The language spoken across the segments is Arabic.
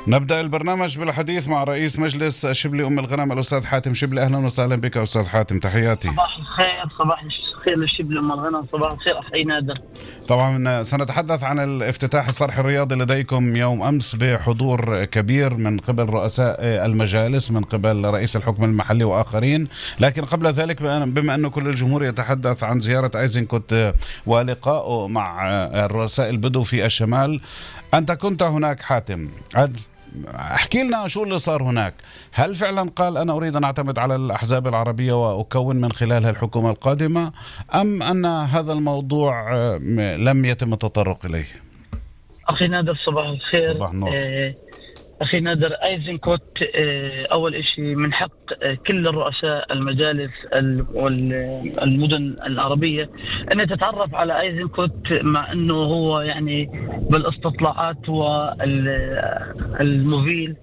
نبدأ البرنامج بالحديث مع رئيس مجلس شبلي أم الغنم الأستاذ حاتم شبلي. أهلا وسهلا بك أستاذ حاتم، تحياتي. صباح الخير، صباح الخير للشبل أم الغنم، صباح الخير أخي نادر. طبعا سنتحدث عن الافتتاح الصرح الرياضي لديكم يوم أمس بحضور كبير من قبل رؤساء المجالس، من قبل رئيس الحكم المحلي وآخرين. لكن قبل ذلك بما أنه كل الجمهور يتحدث عن زيارة أيزنكوت ولقائه مع الرؤساء البدو في الشمال، أنت كنت هناك حاتم، احكي لنا شو اللي صار هناك. هل فعلا قال أنا أريد أن أعتمد على الأحزاب العربية وأكون من خلالها الحكومة القادمة، أم أن هذا الموضوع لم يتم التطرق إليه؟ أخي نادر صباح الخير. صباح النور. أخي نادر، أيزنكوت أول إشي من حق كل الرؤساء المجالس والمدن العربية أن تتعرف على أيزنكوت، مع أنه هو يعني بالاستطلاعات والموفيل.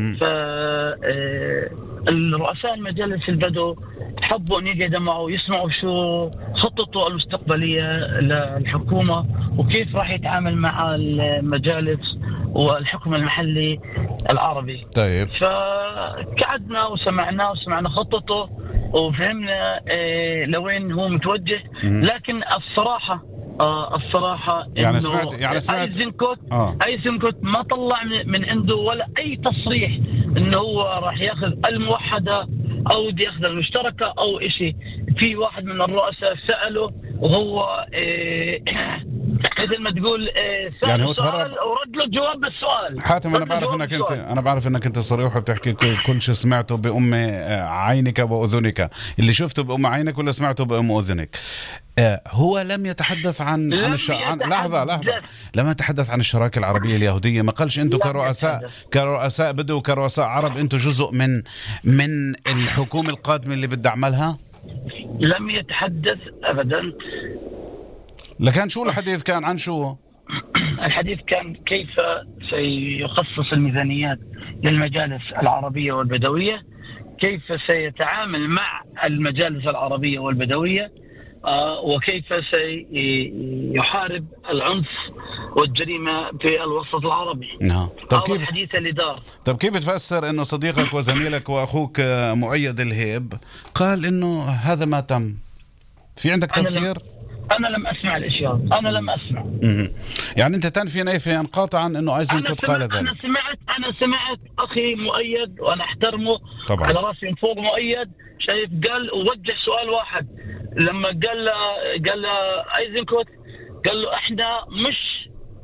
فالرؤساء المجالس البدو حبوا أن يقعدوا معه يسمعوا شو خطته المستقبلية للحكومة وكيف راح يتعامل مع المجالس والحكم المحلي العربي. طيب، فقعدنا وسمعنا خطته وفهمنا لوين هو متوجه. لكن الصراحة يعني سمعت أيزنكوت ما طلع من عنده ولا أي تصريح إنه هو راح ياخذ الموحدة أو ياخذ المشتركة أو إشي. في واحد من الرؤساء سأله وهو مثل ما تقول سأل يعني هو سؤال ورد له جواب بالسؤال. حاتم، أنا بعرف أنك أنت صريح وبتحكي كل شيء سمعته بأم عينك وأذنك. اللي شفته بأم عينك ولا سمعته بأم أذنك؟ هو لم يتحدث عن لحظة لم يتحدث عن الشراكة العربية اليهودية. ما قالش أنتم كرؤساء بدو وكرؤساء عرب أنتم جزء من الحكومة القادمة اللي بدي أعملها؟ لم يتحدث أبدا. لكن شو الحديث كان عن شو؟ الحديث كان كيف سيخصص الميزانيات للمجالس العربية والبدوية، كيف سيتعامل مع المجالس العربية والبدوية، وكيف سيحارب العنف والجريمة في الوسط العربي. طب الحديث اللي دار. طب كيف بتفسر انه صديقك وزميلك واخوك مؤيد الهيب قال انه هذا ما تم؟ في عندك تفسير؟ أنا لم أسمع الأشياء، أنا لم أسمع. يعني أنت تنفي نفيا قاطعا أنه أيزنكوت قال ذلك. أنا سمعت أخي مؤيد وأنا أحترمه طبعا على رأسي من فوق. مؤيد شايف قال ووجه سؤال واحد لما قال أيزنكوت، قال له إحنا مش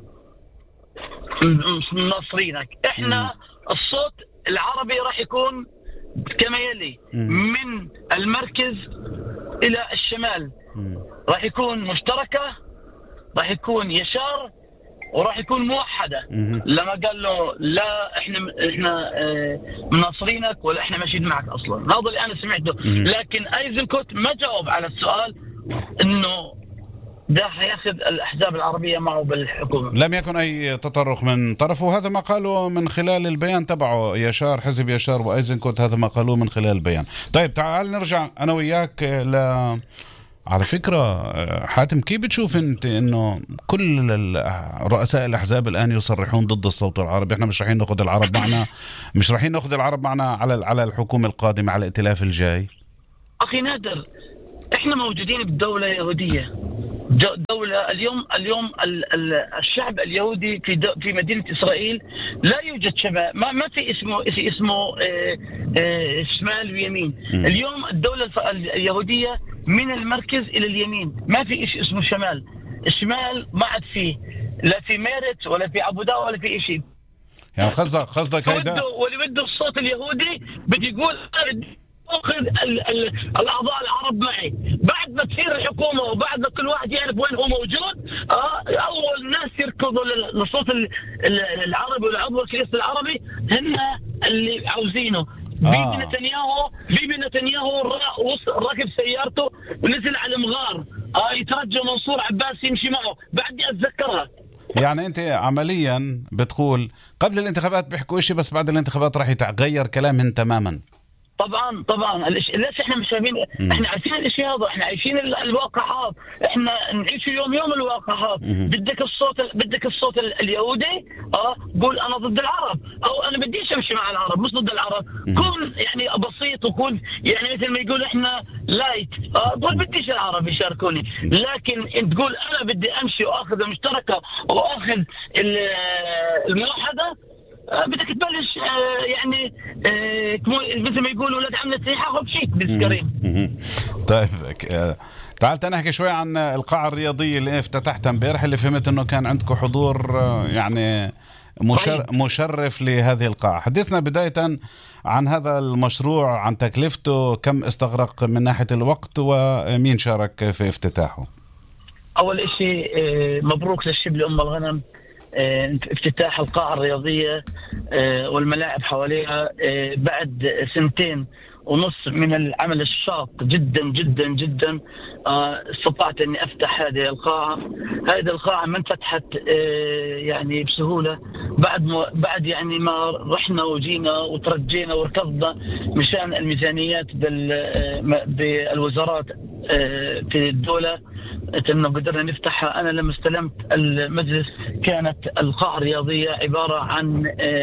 مناصرينك، إحنا الصوت العربي راح يكون كما يلي من المركز إلى الشمال، راح يكون مشتركة، راح يكون يسار، وراح يكون موحدة. لما قال له لا احنا مناصرينك ولا احنا ماشيين معك اصلا. هذا اللي انا سمعته. لكن أيزنكوت ما جاوب على السؤال انه ده هياخذ الاحزاب العربية معه بالحكومة. لم يكن اي تطرق من طرفه. هذا ما قالوا من خلال البيان تبعه يشار، حزب يشار وأيزنكوت، هذا ما قالوه من خلال البيان. طيب تعال نرجع انا وياك على فكرة حاتم، كيف بتشوف انت انه كل رؤساء الاحزاب الان يصرحون ضد الصوت العربي؟ احنا مش رايحين ناخذ العرب معنا على الحكومة القادمة، على الائتلاف الجاي. اخي نادر، احنا موجودين بدولة يهودية، دولة اليوم الشعب اليهودي في مدينة إسرائيل لا يوجد شباب، ما في اسمه شمال ويمين. اليوم الدولة اليهودية من المركز إلى اليمين، ما في إشي اسمه شمال. الشمال ما عاد فيه، لا في ميرت ولا في عبوداء ولا في إشي. يعني قصدك هيدا واللي بده الصوت اليهودي بدي يقول أخذ الأعضاء العرب معي. بعد ما تصير الحكومة وبعد ما كل واحد يعرف وين هو موجود، أول ناس يركضوا للصوت العربي والعضو الكنيسة العربي هن اللي عاوزينه. بيبي نتنياهو راكب سيارته ونزل على المغار يترجى منصور عباس يمشي معه. بعدني أتذكرها. يعني أنت عمليا بتقول قبل الانتخابات بيحكوا إشي، بس بعد الانتخابات راح يتغير كلامهم تماما. طبعا ليش احنا مش فاهمين؟ احنا عارفين الاشي هذا، احنا عايشين الواقع هذا، احنا نعيش يوم الواقع هذا. بدك الصوت اليهودي قول انا ضد العرب، او انا بديش امشي مع العرب مش ضد العرب، كون يعني بسيط وكون يعني مثل ما يقول احنا لايت، قول بديش العرب يشاركوني، لكن انت تقول انا بدي امشي واخذ المشتركه واخذ الموحده، بدك تبلش يعني مثل ما يقولوا ولاد عم نصيحة خذ شيك بالسكرين. طيب تعال نحكي شوي عن القاعة الرياضية اللي افتتحتها امبارح، اللي فهمت انه كان عندكم حضور يعني مشرف لهذه القاعة. حدثنا بداية عن هذا المشروع، عن تكلفته، كم استغرق من ناحية الوقت، ومين شارك في افتتاحه. أول إشي مبروك للشبل أم الغنم افتتاح القاعة الرياضية والملاعب حواليها بعد 2.5 سنين من العمل الشاق جدا جدا جدا. استطعت اني افتح هذه القاعة. هذه القاعة ما انفتحت يعني بسهولة، بعد يعني ما رحنا وجينا وترجينا وركضنا مشان الميزانيات بالوزارات في الدولة انه قدرنا نفتحها. انا لما استلمت المجلس كانت القاعة الرياضية عبارة عن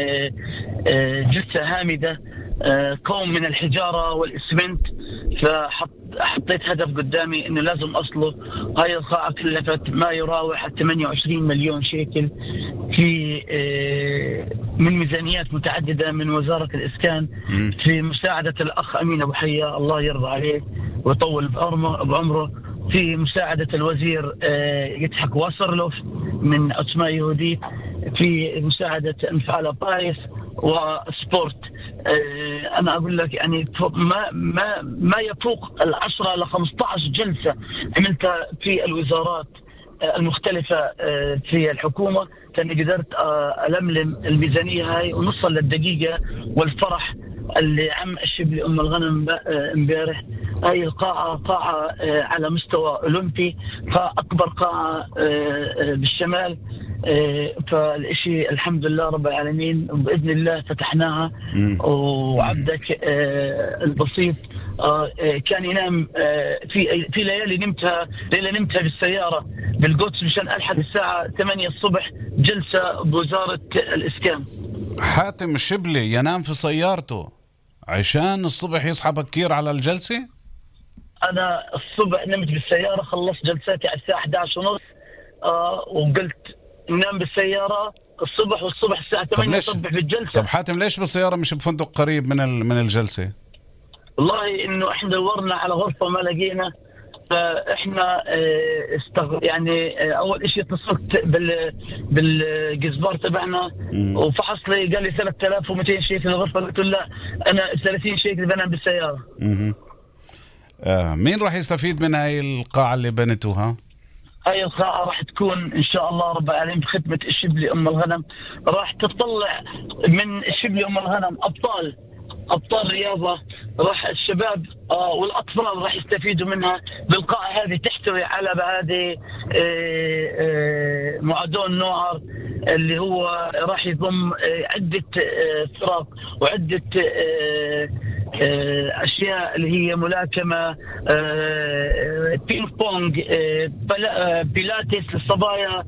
جثة هامدة، كوم من الحجارة والإسمنت. فحطيت هدف قدامي انه لازم اصله. هاي القاعة كلفت ما يراوح 28 مليون شيكل في من ميزانيات متعددة من وزارة الإسكان، في مساعدة الأخ أمين أبو حيا الله يرضى عليه ويطول بعمره، في مساعدة الوزير يضحك واسرلوف من أسماء يهودية، في مساعدة انفعال بايس وسبورت. أنا أقول لك يعني ما يفوق 10 ل 15 جلسة عملتها في الوزارات المختلفة في الحكومة، كان قدرت ألملم الميزانية هاي ونصل للدقيقة. والفرح اللي عم الشبل أم الغنم امبارح، هاي القاعة قاعة على مستوى أولمبي، فأكبر قاعة بالشمال. فالإشي الحمد لله رب العالمين بإذن الله فتحناها. وعبدك البسيط كان ينام في ليالي نمتها بالسيارة بالقدس مشان ألحق الساعة 8 الصبح جلسة بوزارة الإسكان. حاتم الشبلي ينام في سيارته عشان الصبح يصحى بكير على الجلسة. أنا الصبح نمت بالسيارة، خلصت جلساتي على الساعة 11:30 وقلت ننام بالسيارة الصبح، والصبح الساعة 8 الصبح بالجلسة. طب حاتم ليش بالسيارة مش بفندق قريب من الجلسة؟ والله إنه إحنا دورنا على غرفة ما لقينا، فإحنا يعني أول إشي اتصلت بالجزبار تبعنا وفحص لي، قال لي 3200 شيكل الغرفة. قلت له لا، أنا 30 شيكل بنام بالسيارة. مين راح يستفيد من هاي القاعة اللي بنتوها؟ هاي القاعة راح تكون إن شاء الله رب العالمين بخدمة الشبل أم الغنم. راح تطلع من الشبل أم الغنم أبطال رياضة، راح الشباب والأطفال راح يستفيدوا منها. بالقاعة هذه تحتوي على هذه معدون نوعر اللي هو راح يضم عدة فرق وعدة أشياء اللي هي ملاكمة، بينج بونج، بيلاتس للصبايا،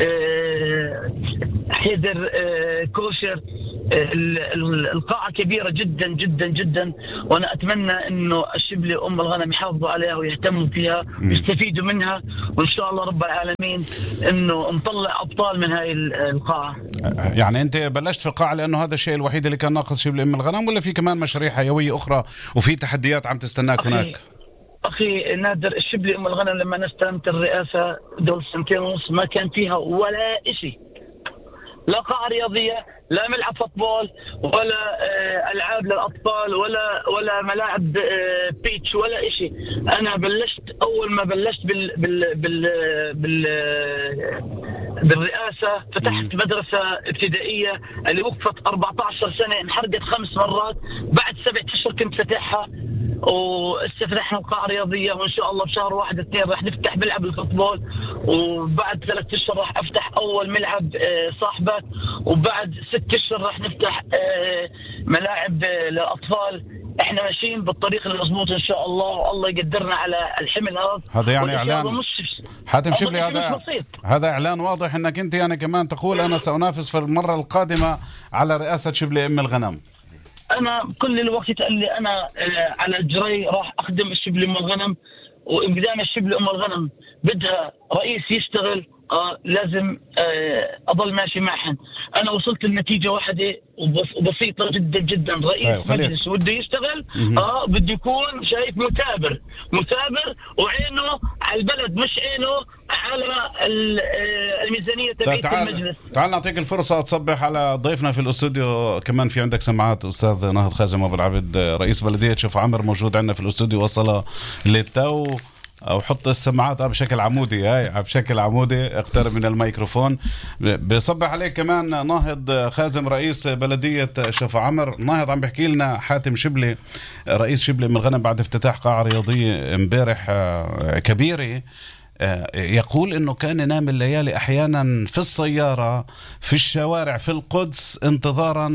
حذر كوشر. القاعة كبيرة جدا جدا جدا، وأنا أتمنى إنه الشبل أم الغنم يحافظوا عليها ويهتموا فيها ويستفيدوا منها، وإن شاء الله رب العالمين إنه نطلع أبطال من هاي القاعة. يعني أنت بلشت في القاعة لأنه هذا الشيء الوحيد اللي كان ناقص شبل أم الغنم، ولا في كمان مشاريع حيوية أخرى وفي تحديات عم تستناك هناك؟ أخي نادر، الشبل أم الغنم لما أنا استلمت الرئاسة دول 2.5 سنين ما كان فيها ولا إشي، لا قاعة رياضية، لا ملعب فوتبول، ولا ألعاب للأطفال، ولا ملاعب بيتش، ولا إشي. أنا بلشت أول ما بلشت بالرئاسة فتحت مدرسة ابتدائية اللي وقفت 14 سنة، انحرقت 5 مرات. بعد 7 أشهر كنت فتحها، واستفتحنا القاعة الرياضية، وإن شاء الله بشهر 1-2 راح نفتح ملعب الفوتبول، وبعد 3 أشهر راح أفتح أول ملعب صاحبة، وبعد 6 أشهر راح نفتح ملاعب للأطفال. احنا ماشيين بالطريق المضبوط ان شاء الله، والله يقدرنا على الحمل هذا يعني اعلان حاتم شبلي. هذا اعلان واضح انك انت يعني كمان تقول انا سأنافس في المرة القادمة على رئاسة شبلي ام الغنم. انا كل الوقت يتقال لي انا على الجري راح اخدم الشبلي ام الغنم، وقدام الشبلي ام الغنم بدها رئيس يشتغل، لازم اضل ماشي معهم. انا وصلت لنتيجه واحده وبسيطه جدا جدا، رئيس مجلس بده يشتغل بده يكون شايف مثابر وعينه على البلد، مش عينه على الميزانيه تبعت المجلس. تعال نعطيك الفرصه تصبح على ضيفنا في الاستوديو. كمان في عندك سماعات استاذ ناهض خازم ابو العبد رئيس بلديه شفا عمر موجود عندنا في الاستوديو، وصل للتو، او حط السماعات بشكل عمودي، هاي بشكل عمودي، اقترب من الميكروفون. بصبح عليك كمان ناهض خازم رئيس بلدية شفا عمر. ناهض عم بحكي لنا حاتم شبلي رئيس شبلي من الغنم بعد افتتاح قاعة رياضية امبارح كبيرة، يقول انه كان ينام الليالي احيانا في السيارة في الشوارع في القدس انتظارا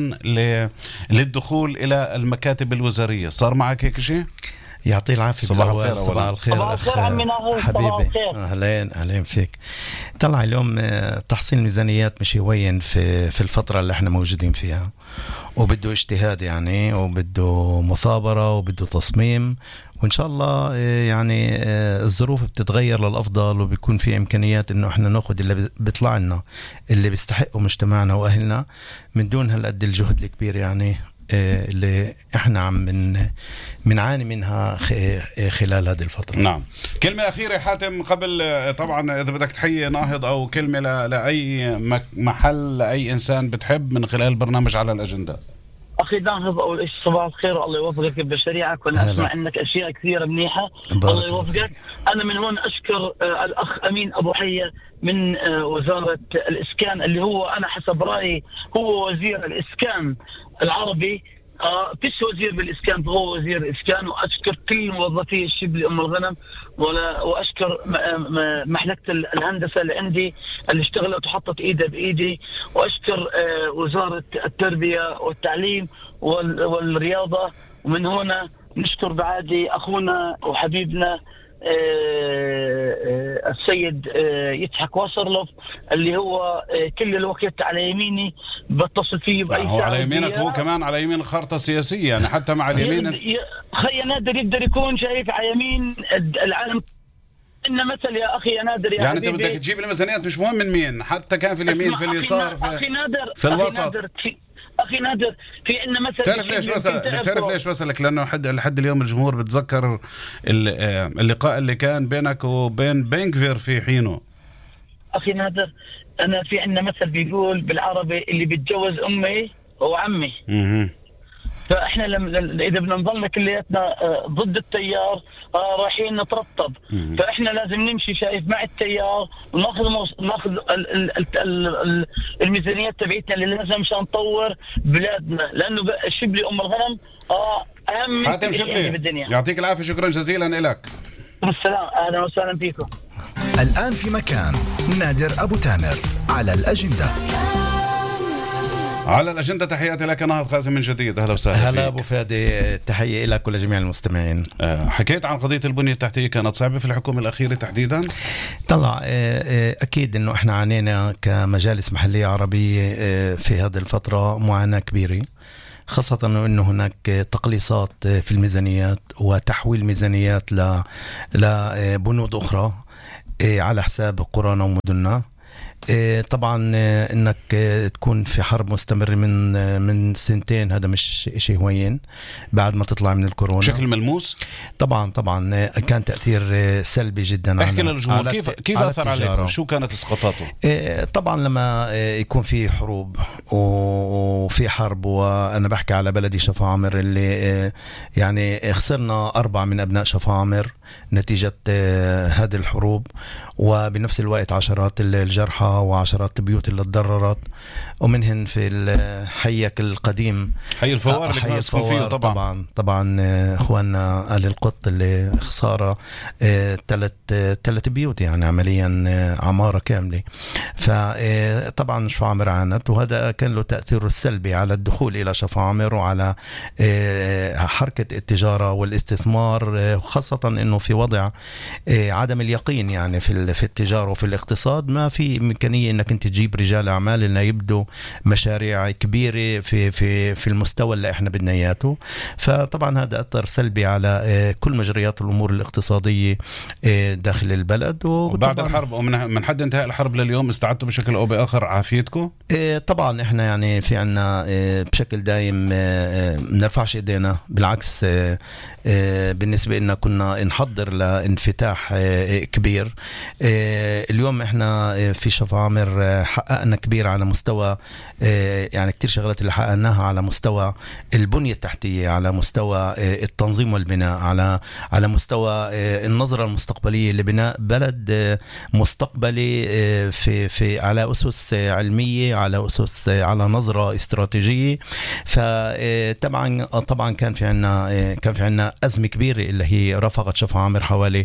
للدخول الى المكاتب الوزارية. صار معك هيك شيء؟ يعطيه العافية. صباح الخير. صباح الخير حبيبي، أهلين فيك. طلع اليوم تحصيل ميزانيات مش هوين في الفترة اللي احنا موجودين فيها، وبده اجتهاد يعني، وبده مثابرة، وبده تصميم، وإن شاء الله يعني الظروف بتتغير للأفضل، وبيكون في إمكانيات إنه إحنا نأخذ اللي بيطلع لنا اللي بيستحقه مجتمعنا وأهلنا من دون هالقد الجهد الكبير يعني اللي احنا عم منعاني منها خلال هذه الفترة. نعم. كلمة أخيرة حاتم قبل، طبعا إذا بدك تحيي ناهض أو كلمة لأي محل لأي إنسان بتحب من خلال برنامج على الأجندة. أخي ناهض، أول شيء صباح الخير، الله يوفقك بشريعك، وأنا أسمع أنك أشياء كثيرة منيحة، الله يوفقك. أنا من هون أشكر الأخ أمين أبو حية من وزارة الإسكان، اللي هو أنا حسب رأيي هو وزير الإسكان العربي، فيش وزير بالإسكان، فهو وزير الإسكان. وأشكر كل موظفي الشبلي أم الغنم، وأشكر محلكة الهندسة اللي عندي اللي اشتغلت وحطت إيدها بإيدي، وأشكر وزارة التربية والتعليم والرياضة. ومن هنا نشكر بعادي أخونا وحبيبنا السيد يضحك وصرلف، اللي هو كل الوقت على يميني، بتصل فيه بأي ساعة. هو على يمينك، هو كمان على يمين الخارطة السياسية يعني، حتى مع اليمين خي نادر يقدر يكون شايف على يمين العالم. إن مثل يا أخي يا نادر يا يعني حبيبي، أنت بدك تجيب الميزانيات مش مهم من مين، حتى كان في اليمين في اليسار في الوسط. أخي نادر في عندنا مثل. تعرف ليش بسألك؟ لأنه لحد اليوم الجمهور بتذكر اللقاء اللي كان بينك وبين بنكفير في حينه. أخي نادر، أنا في عندنا مثل بيقول بالعربي اللي بيتجوز أمي هو عمي. فإحنا إذا بدنا نضلنا كلياتنا ضد التيار رايحين نترطب، فإحنا لازم نمشي شايف مع التيار، وناخذ الميزانيات تبعتنا اللي لازم مشان نطور بلادنا، لأنه الشبلي أم الغنم أهم حاتم شبلي بالدنيا. يعطيك العافية، شكرا جزيلا لك. بالسلام، أهلا وسهلا فيكم. الآن في مكان نادر أبو تامر على الأجندة. على الأجندة تحياتي لك ناهض خازم من جديد، أهلا وسهلا. هلا أبو فادي، تحية لك ولجميع المستمعين. حكيت عن قضية البنية التحتية، كانت صعبة في الحكومة الأخيرة تحديدا؟ طلع أكيد أنه إحنا عانينا كمجالس محلية عربية في هذه الفترة معاناة كبيرة، خاصة أنه هناك تقليصات في الميزانيات وتحويل ميزانيات لبنود أخرى على حساب قرانا ومدننا. طبعا انك تكون في حرب مستمرة من سنتين، هذا مش شيء هوين بعد ما تطلع من الكورونا بشكل ملموس. طبعا كان تأثير سلبي جدا. احكي للجمهور كيف اثر عليكم، شو كانت اسقاطاته؟ طبعا لما يكون في حروب وفي حرب، وانا بحكي على بلدي شفا عمر اللي يعني خسرنا 4 من ابناء شفا عمر نتيجة هذه الحروب، وبنفس الوقت عشرات الجرحى وعشرات البيوت اللي تضررت، ومنهن في الحيك القديم حي الفوار اللي كانوا فيه. طبعا اخواننا آل القط اللي خسارة 3 بيوت يعني عمليا عمارة كاملة. فطبعا شفا عامر عانت، وهذا كان له تأثير السلبي على الدخول إلى شفا عامر وعلى حركة التجارة والاستثمار، خاصة أنه في وضع عدم اليقين يعني في التجارة وفي الاقتصاد، ما في إمكانية أنك أنت تجيب رجال أعمال إنه يبدوا مشاريع كبيرة في المستوى اللي احنا بدنا اياته. فطبعا هذا أثر سلبي على كل مجريات الأمور الاقتصادية داخل البلد. وبعد الحرب ومن حد انتهاء الحرب لليوم استعدتوا بشكل أو بآخر عافيتكم؟ طبعا احنا يعني في عنا بشكل دايم نرفعش ايدينا، بالعكس بالنسبة لنا كنا نحضر لانفتاح كبير. اليوم احنا في شفا عامر حققنا كبير على مستوى يعني كتير شغلات اللي حققناها على مستوى البنية التحتية، على مستوى التنظيم والبناء، على مستوى النظرة المستقبلية لبناء بلد مستقبلي في على أسس علمية، على أسس على نظرة استراتيجية. فطبعا كان في عنا أزمة كبيرة اللي هي رافقت شفا عامر حوالي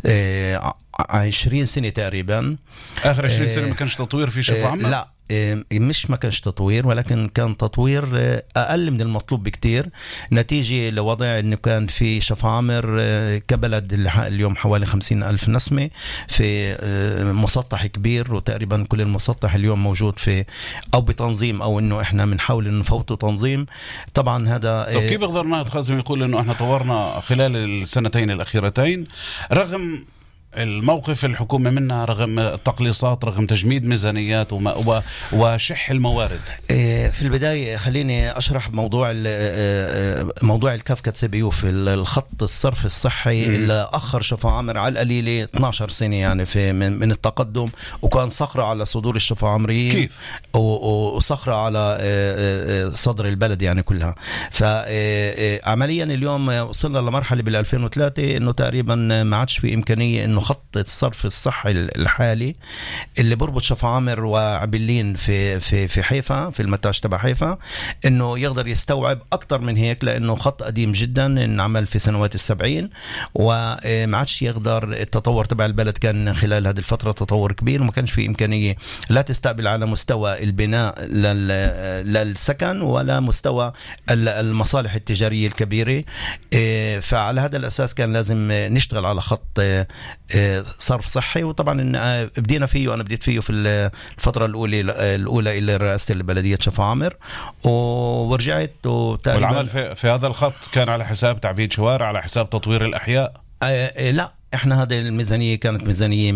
20 سنة تقريبا. آخر 20 سنة ما كانش تطوير في شفا عامر؟ لا مش ما كانش تطوير، ولكن كان تطوير أقل من المطلوب بكتير، نتيجة لوضع أنه كان في شفا عامر كبلد اليوم حوالي 50,000 نسمة في مسطح كبير، وتقريبا كل المسطح اليوم موجود في أو بتنظيم أو أنه إحنا بنحاول أن نفوته تنظيم. طبعا هذا طب كيف قدرنا خازم يقول أنه إحنا طورنا خلال السنتين الأخيرتين رغم الموقف الحكومة منها، رغم التقليصات، رغم تجميد ميزانيات وشح الموارد؟ في البداية خليني أشرح موضوع الكافكا بيوف، الخط الصرف الصحي اللي أخر شفا عامر على القليلة 12 سنة يعني من التقدم، وكان صخرة على صدور الشفا عامريين. كيف؟ وصخرة على صدر البلد يعني كلها. فعمليا اليوم وصلنا لمرحلة بال2003 إنه تقريبا ما عادش في إمكانية إنه خط الصرف الصحي الحالي اللي بربط شفا عامر وعبلين في حيفا، في المتاج تبع حيفا، انه يقدر يستوعب اكتر من هيك، لانه خط قديم جدا انعمل في سنوات 70 وما عادش يقدر. التطور تبع البلد كان خلال هذه الفترة تطور كبير، وما كانش في امكانية لا تستقبل على مستوى البناء للسكن ولا مستوى المصالح التجارية الكبيرة. فعلى هذا الاساس كان لازم نشتغل على خط صرف صحي. وطبعا بدينا فيه، وانا بديت فيه في الفتره الاولى الى رئاسه البلديه شفا عامر، ورجعت. والعمل في هذا الخط كان على حساب تعبيد شوارع، على حساب تطوير الاحياء؟ لا، احنا هذه الميزانيه كانت ميزانيه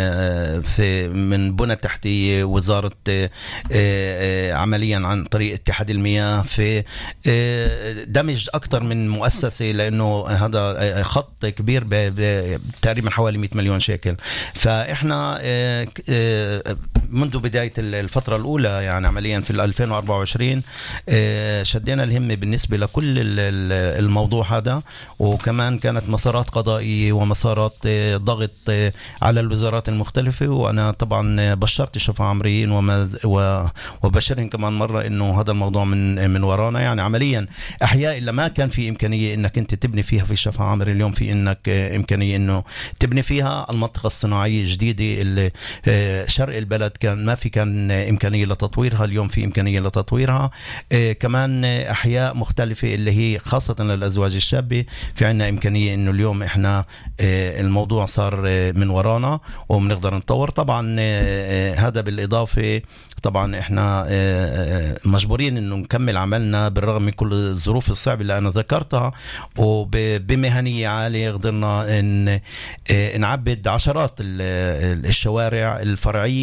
من بنى تحتيه وزاره عمليا عن طريق اتحاد المياه، في دمج اكثر من مؤسسه، لانه هذا خط كبير تقريبا حوالي 100 مليون شيكل. فاحنا منذ بدايه الفتره الاولى يعني عمليا في 2024 شدينا الهمه بالنسبه لكل الموضوع هذا، وكمان كانت مسارات قضائيه ومسارات ضغط على الوزارات المختلفة. وأنا طبعا بشرت الشفا عامريين وبشرهم كمان مرة إنه هذا الموضوع من ورانا. يعني عمليا أحياء اللي ما كان في إمكانية إنك أنت تبني فيها في الشفا عامر، اليوم في إنك إمكانية إنه تبني فيها. المنطقة الصناعية الجديدة اللي شرق البلد كان إمكانية لتطويرها، اليوم في إمكانية لتطويرها. كمان أحياء مختلفة اللي هي خاصة للأزواج الشابة في عنا إمكانية إنه اليوم إحنا الموضوع صار من ورانا وبنقدر نطور. طبعا هذا بالإضافة طبعا احنا مجبورين انه نكمل عملنا بالرغم من كل الظروف الصعبة اللي انا ذكرتها، وبمهنية عالية قدرنا نعبد عشرات الشوارع الفرعية